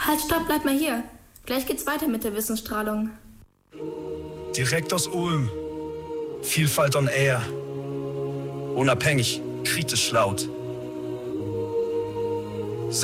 Halt, stopp, bleib mal hier. Gleich geht's weiter mit der Wissensstrahlung. Direkt aus Ulm. Vielfalt on Air. Unabhängig, kritisch laut.